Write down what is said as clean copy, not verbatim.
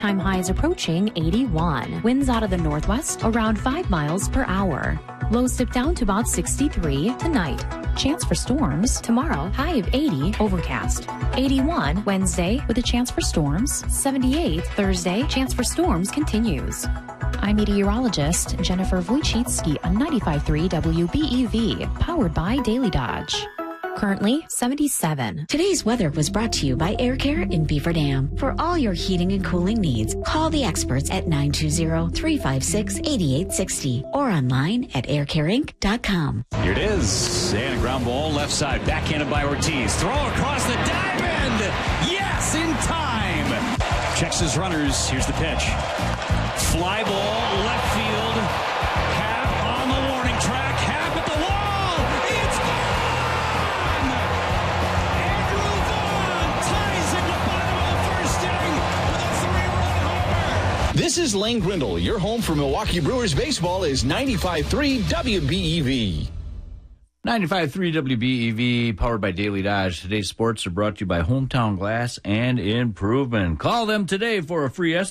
Time highs approaching 81. Winds out of the northwest around 5 miles per hour. Lows dip down to about 63 tonight. Chance for storms tomorrow, high of 80, overcast. 81 Wednesday with a chance for storms. 78 Thursday, chance for storms continues. I'm meteorologist Jennifer Wojcicki on 95.3 WBEV, powered by Daily Dodge. Currently 77. Today's weather was brought to you by Air Care in Beaver Dam. For all your heating and cooling needs, call the experts at 920-356-8860 or online at aircareinc.com. Here it is. And a ground ball left side, backhanded by Ortiz. Throw across the diamond. Yes, in time. Checks his runners. Here's the pitch. Fly ball, left field. Happ on the warning track. Happ at the wall. It's gone! Andrew Vaughn ties it to bottom of the first inning with a 3-run homer. This is Lane Grindle. Your home for Milwaukee Brewers baseball is 95.3 WBEV. 95.3 WBEV, powered by Daily Dodge. Today's sports are brought to you by Hometown Glass and Improvement. Call them today for a free estimate.